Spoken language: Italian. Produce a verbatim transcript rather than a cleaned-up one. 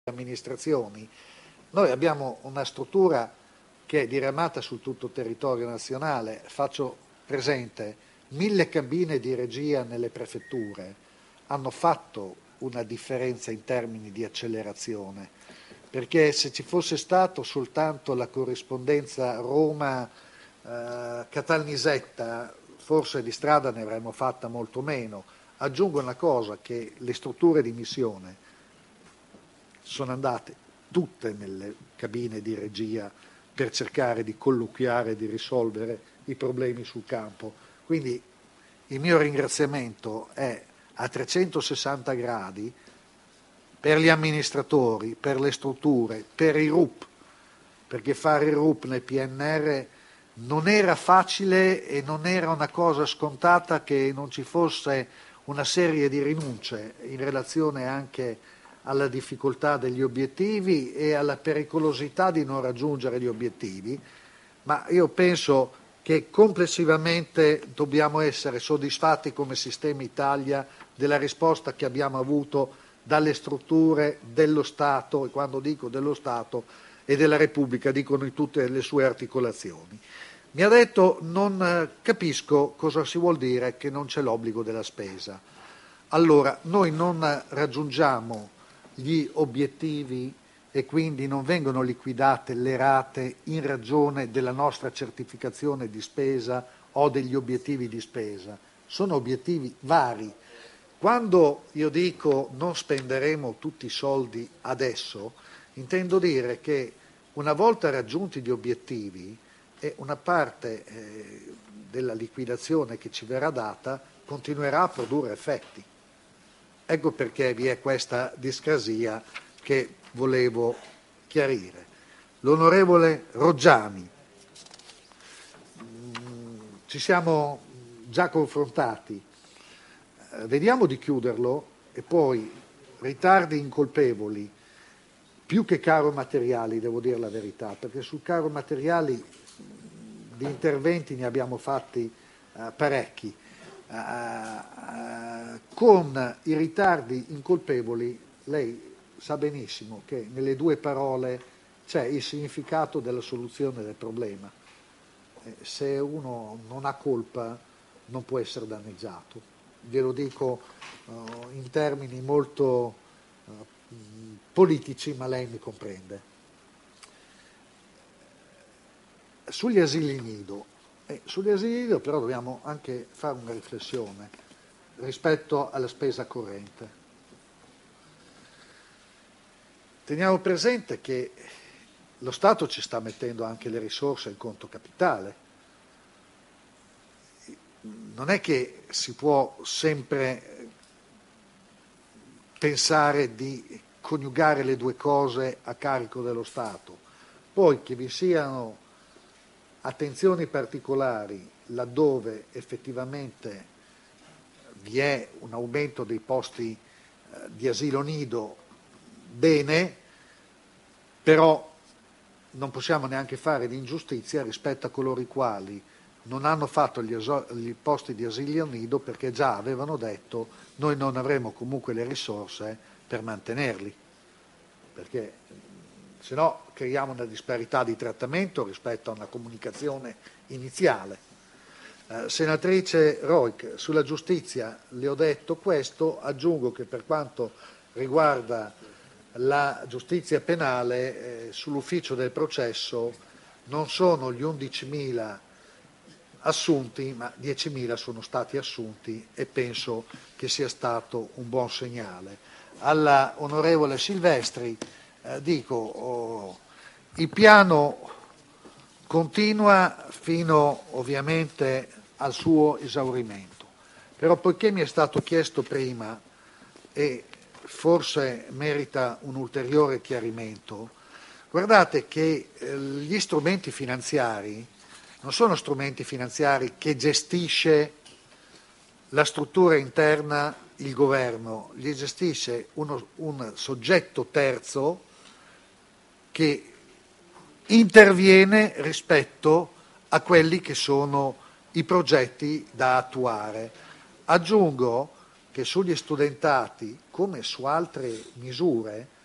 amministrazioni. Noi abbiamo una struttura che è diramata su tutto il territorio nazionale. Faccio presente, mille cabine di regia nelle prefetture hanno fatto una differenza in termini di accelerazione, perché se ci fosse stato soltanto la corrispondenza Roma-Catalnisetta, forse di strada ne avremmo fatta molto meno. Aggiungo una cosa, che le strutture di missione sono andate tutte nelle cabine di regia per cercare di colloquiare e di risolvere i problemi sul campo. Quindi il mio ringraziamento è a trecentosessanta gradi per gli amministratori, per le strutture, per i R U P, perché fare il R U P nel P N R non era facile e non era una cosa scontata che non ci fosse una serie di rinunce in relazione anche alla difficoltà degli obiettivi e alla pericolosità di non raggiungere gli obiettivi, ma io penso che complessivamente dobbiamo essere soddisfatti come Sistema Italia della risposta che abbiamo avuto dalle strutture dello Stato, e quando dico dello Stato e della Repubblica dico in tutte le sue articolazioni. Mi ha detto: non capisco cosa si vuol dire che non c'è l'obbligo della spesa. Allora, noi non raggiungiamo gli obiettivi e quindi non vengono liquidate le rate in ragione della nostra certificazione di spesa o degli obiettivi di spesa. Sono obiettivi vari. Quando io dico non spenderemo tutti i soldi adesso, intendo dire che una volta raggiunti gli obiettivi, e una parte eh, della liquidazione che ci verrà data continuerà a produrre effetti. Ecco perché vi è questa discrasia che volevo chiarire. L'onorevole Roggiani, ci siamo già confrontati, eh, vediamo di chiuderlo, e poi ritardi incolpevoli, più che caro materiali, devo dire la verità, perché sul caro materiali di interventi ne abbiamo fatti uh, parecchi. Uh, uh, con i ritardi incolpevoli, lei sa benissimo che nelle due parole c'è il significato della soluzione del problema. Eh, se uno non ha colpa non può essere danneggiato. Glielo dico uh, in termini molto uh, politici, ma lei mi comprende. Sugli asili nido, eh, sugli asili nido però dobbiamo anche fare una riflessione rispetto alla spesa corrente. Teniamo presente che lo Stato ci sta mettendo anche le risorse in conto capitale. Non è che si può sempre pensare di coniugare le due cose a carico dello Stato. Poi che vi siano attenzioni particolari laddove effettivamente vi è un aumento dei posti eh, di asilo nido, bene, però non possiamo neanche fare di ingiustizia rispetto a coloro i quali non hanno fatto gli, gli posti di asilo nido perché già avevano detto: noi non avremo comunque le risorse per mantenerli, perché se no creiamo una disparità di trattamento rispetto a una comunicazione iniziale. Eh, senatrice Roig, sulla giustizia le ho detto questo, aggiungo che per quanto riguarda la giustizia penale, eh, sull'ufficio del processo non sono gli undicimila assunti, ma diecimila sono stati assunti e penso che sia stato un buon segnale. Alla onorevole Silvestri Eh, dico, oh, il piano continua fino ovviamente al suo esaurimento, però poiché mi è stato chiesto prima e forse merita un ulteriore chiarimento, guardate che eh, gli strumenti finanziari non sono strumenti finanziari che gestisce la struttura interna, il governo, li gestisce uno, un soggetto terzo che interviene rispetto a quelli che sono i progetti da attuare. Aggiungo che sugli studentati, come su altre misure,